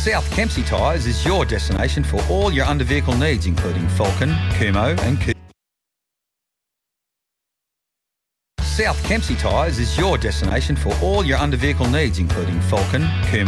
South Kempsey Tyres is your destination for all your under-vehicle needs, including Falcon, Kumo and South Kempsey Tyres is your destination for all your under-vehicle needs, including Falcon, Kumo